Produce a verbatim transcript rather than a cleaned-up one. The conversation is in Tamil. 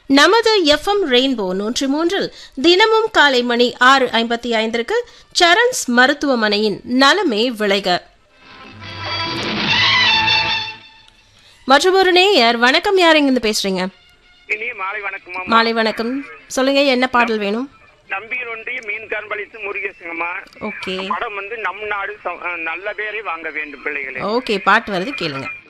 நமது எஃப்எம் ரெயின்போ நூற்றி மூன்றில் தினமும் காலை மணி ஆறு ஐம்பத்தி ஐந்திற்கு சரண்ஸ் மருத்துவமனையின் நலமே விளைக. மற்றொரு நேயர் வணக்கம், யார் எங்கிருந்து பேசுறீங்க? மாலை வணக்கம். மாலை வணக்கம், சொல்லுங்க, என்ன பாடல் வேணும்? நம்பியில் ஒன்றிய மீன் கண்பளித்து முருகேசங்கம்மா. ஓகே, படம் வந்து நம் நாடு நல்ல பேரை வாங்க வேண்டும் பிள்ளைகளே. ஓகே, பாட்டு வருது, கேளுங்க.